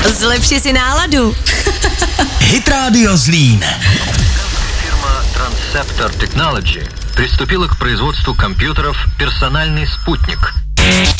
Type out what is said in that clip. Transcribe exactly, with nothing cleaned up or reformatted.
Zlepši si náladu. Hit Radio Zlín. Фирма Transceptor Technology приступила к производству компьютеров «Персональный спутник».